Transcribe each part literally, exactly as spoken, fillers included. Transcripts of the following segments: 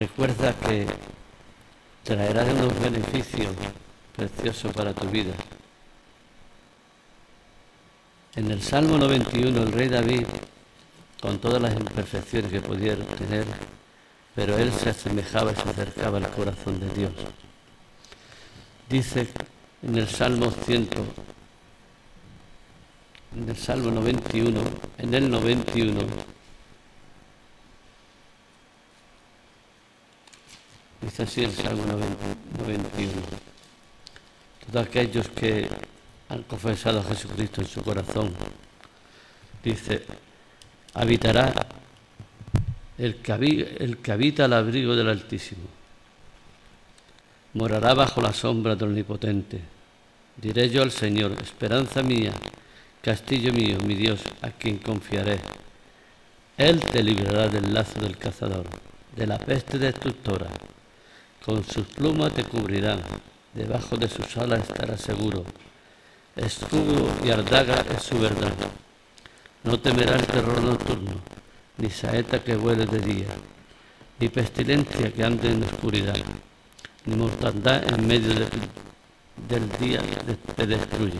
Recuerda que traerá unos beneficios preciosos para tu vida. En el Salmo noventa y uno, el rey David, con todas las imperfecciones que pudiera tener, pero él se asemejaba y se acercaba al corazón de Dios. Dice en el Salmo cien, en el Salmo noventa y uno, en el noventa y uno, dice así el Salmo noventa y uno: todos aquellos que han confesado a Jesucristo en su corazón, dice, habitará el que, el que habita al abrigo del Altísimo, morará bajo la sombra del Omnipotente. Diré yo al Señor, esperanza mía, castillo mío, mi Dios, a quien confiaré. Él te librará del lazo del cazador, de la peste destructora. Con sus plumas te cubrirán, debajo de sus alas estarás seguro. Escudo y ardaga es su verdad. No temerá el terror nocturno, ni saeta que vuele de día, ni pestilencia que ande en oscuridad, ni mortandad en medio de, del día te destruye.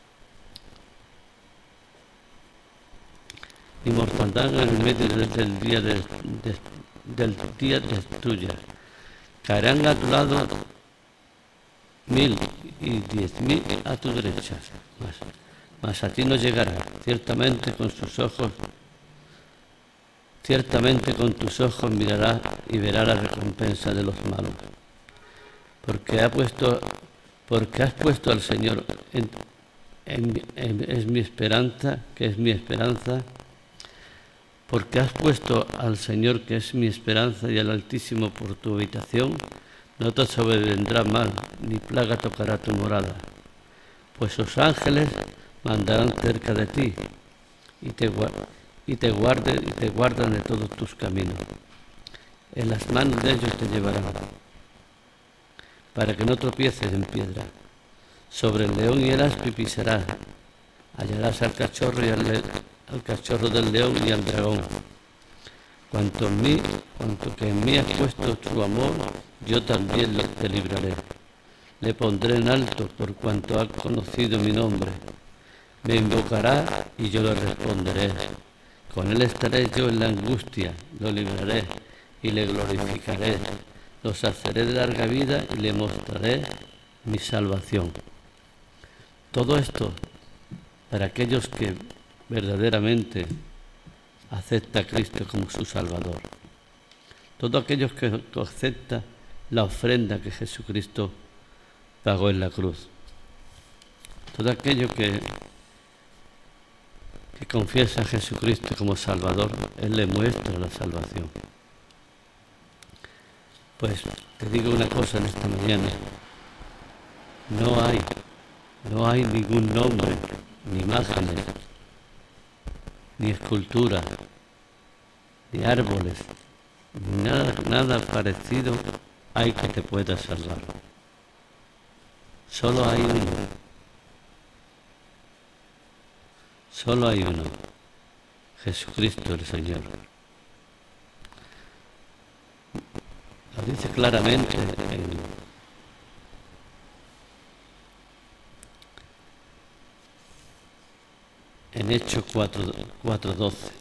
Ni mortandad en medio de, del día de, de, del día destruya. Caerán a tu lado mil y diez mil a tu derecha, mas, mas a ti no llegará. Ciertamente con sus ojos, ciertamente con tus ojos mirarás y verás la recompensa de los malos. Porque ha puesto, porque has puesto al Señor en, en, en, es mi esperanza, que es mi esperanza. Porque has puesto al Señor, que es mi esperanza, y al Altísimo por tu habitación, no te sobrevendrá mal, ni plaga tocará tu morada. Pues sus ángeles mandarán cerca de ti, y te, y te, guarde, y te guardan de todos tus caminos. En las manos de ellos te llevarán, para que no tropieces en piedra. Sobre el león y el aspi pisarás, hallarás al cachorro y al león, al cachorro del león y al dragón. Cuanto en mí, cuanto que en mí has puesto tu amor, yo también lo te libraré. Le pondré en alto por cuanto ha conocido mi nombre. Me invocará y yo le responderé. Con él estaré yo en la angustia, lo libraré y le glorificaré. Lo saciaré de larga vida y le mostraré mi salvación. Todo esto para aquellos que verdaderamente acepta a Cristo como su Salvador. Todos aquellos que aceptan la ofrenda que Jesucristo pagó en la cruz. Todo aquello que, que confiesa a Jesucristo como Salvador, Él le muestra la salvación. Pues te digo una cosa en esta mañana. No hay, no hay ningún nombre, ni imágenes, ni escultura, ni árboles, ni nada, nada parecido hay que te pueda salvar. Solo hay uno. Solo hay uno. Jesucristo el Señor. Lo dice claramente en, en Hechos cuatro doce.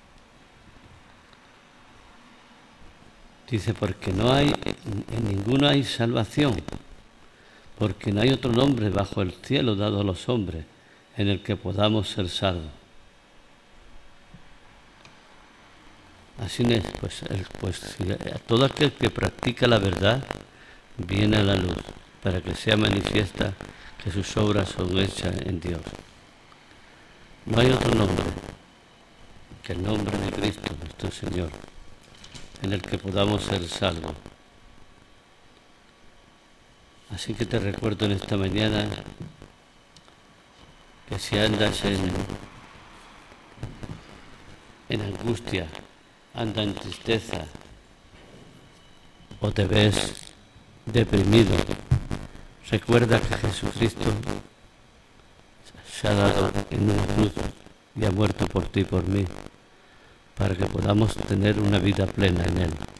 Dice, porque no hay, en ninguno hay salvación, porque no hay otro nombre bajo el cielo dado a los hombres en el que podamos ser salvos. Así es, pues, el, pues si, todo aquel que practica la verdad viene a la luz, para que sea manifiesta que sus obras son hechas en Dios. No hay otro nombre que el nombre de Cristo, nuestro Señor, en el que podamos ser salvos. Así que te recuerdo en esta mañana que si andas en, en angustia, andas en tristeza o te ves deprimido, recuerda que Jesucristo se ha dado en una cruz y ha muerto por ti y por mí, para que podamos tener una vida plena en Él.